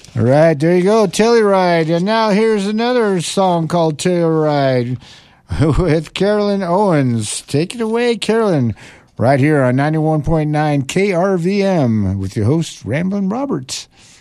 All right, there you go, Telluride. And now here's another song called Telluride with Carolyn Owens. Take it away, Carolyn. Right here on 91.9 KRVM with your host, Ramblin' Roberts.